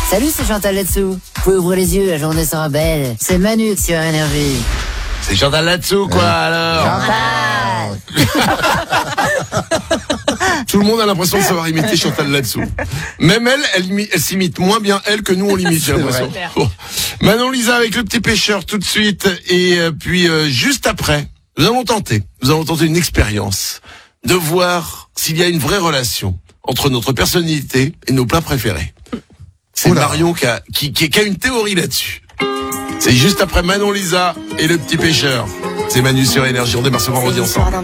Salut, c'est Chantal là-dessous. Vous pouvez ouvrir les yeux, la journée sera belle. C'est Manu sur Énergie. C'est Chantal là-dessous, quoi, alors. Chantal. Tout le monde a l'impression de savoir imiter Chantal là-dessous. Même elle s'imite moins bien elle que nous on l'imite, j'ai l'impression. Bon. Manon Lisa avec le petit pêcheur tout de suite, et puis juste après, nous allons tenter une expérience de voir s'il y a une vraie relation entre notre personnalité et nos plats préférés. C'est Marion qui a une théorie là-dessus. C'est juste après Manon Lisa et le petit pêcheur. C'est Manu sur Énergie, on démarre ce vendredi ensemble.